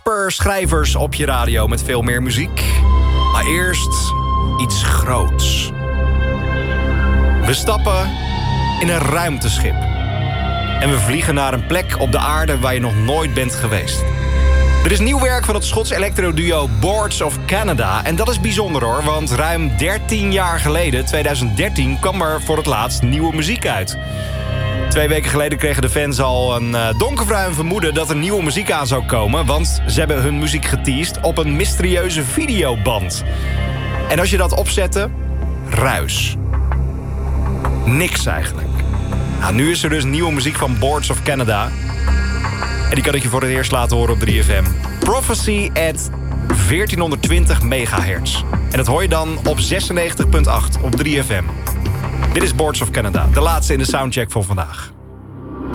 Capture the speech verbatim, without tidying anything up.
Schrijvers op je radio met veel meer muziek. Maar eerst iets groots. We stappen in een ruimteschip. En we vliegen naar een plek op de aarde waar je nog nooit bent geweest. Er is nieuw werk van het Schots electro-duo Boards of Canada. En dat is bijzonder hoor, want ruim dertien jaar geleden, twintig dertien... kwam er voor het laatst nieuwe muziek uit. Twee weken geleden kregen de fans al een uh, donkerbruin vermoeden dat er nieuwe muziek aan zou komen. Want ze hebben hun muziek geteased op een mysterieuze videoband. En als je dat opzette, ruis. Niks eigenlijk. Nou, nu is er dus nieuwe muziek van Boards of Canada. En die kan ik je voor het eerst laten horen op drie F M. Prophecy at veertienhonderdtwintig megahertz. En dat hoor je dan op zesennegentig komma acht op drie F M. Dit is Boards of Canada, de laatste in de soundcheck voor vandaag.